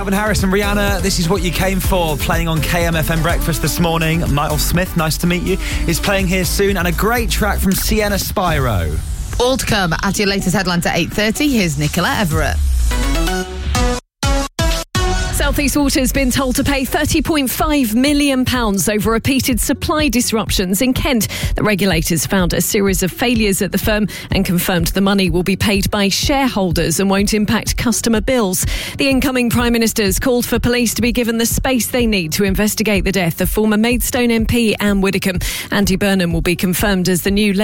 Calvin Harris and Rihanna, This Is What You Came For, playing on KMFM Breakfast this morning. Michael Smith, nice to meet you, is playing here soon, and a great track from Sienna Spyro. All to come at your latest headlines at 8:30. Here's Nicola Everett. South East Water has been told to pay £30.5 million over repeated supply disruptions in Kent. The regulators found a series of failures at the firm and confirmed the money will be paid by shareholders and won't impact customer bills. The incoming Prime Minister has called for police to be given the space they need to investigate the death of former Maidstone MP Anne Widdecombe. Andy Burnham will be confirmed as the new